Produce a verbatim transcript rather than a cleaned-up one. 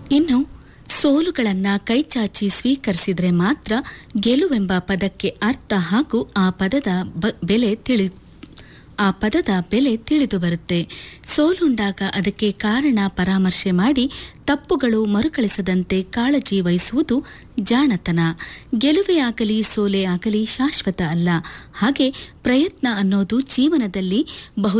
ಇನ್ನು ಸೋಲುಗಳನ್ನು ಕೈಚಾಚಿ ಸ್ವೀಕರಿಸಿದರೆ ಮಾತ್ರ ಗೆಲುವೆಂಬ ಪದಕ್ಕೆ ಅರ್ಥ ಹಾಗೂ ಆ ಪದದ ಬೆಲೆ ತಿಳಿ ಆ ಪದದ ಬೆಲೆ ತಿಳಿದು ಬರುತ್ತೆ. ಸೋಲುಂಡಾಗ ಅದಕ್ಕೆ ಕಾರಣ ಪರಾಮರ್ಶೆ ಮಾಡಿ ತಪ್ಪುಗಳು ಮರುಕಳಿಸದಂತೆ ಕಾಳಜಿ ವಹಿಸುವುದು ಜಾಣತನ. ಗೆಲುವೇ ಆಗಲಿ ಸೋಲೇ ಆಗಲಿ ಶಾಶ್ವತ ಅಲ್ಲ. ಹಾಗೆ ಪ್ರಯತ್ನ ಅನ್ನೋದು ಜೀವನದಲ್ಲಿ ಬಹು